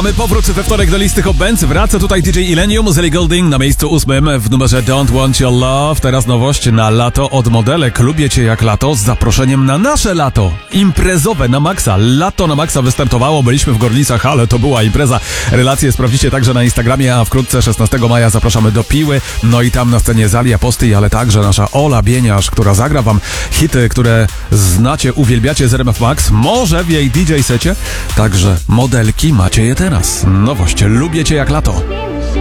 Mamy powrót we wtorek do listy Hot Bands. Wraca tutaj DJ Illenium z Ellie Goulding na miejscu 8 w numerze Don't Want Your Love. Teraz nowość na lato od Modelek. Lubię Cię jak lato z zaproszeniem na nasze lato. Imprezowe na maksa. Lato na maksa wystartowało. Byliśmy w Gorlicach, ale to była impreza. Relacje sprawdzicie także na Instagramie, a wkrótce 16 maja zapraszamy do Piły. No i tam na scenie Zalia Posty, ale także nasza Ola Bieniasz, która zagra wam hity, które znacie, uwielbiacie z RMF Max. Może w jej DJ secie. Także Modelki macie je teraz. Nowość. Lubię Cię jak lato.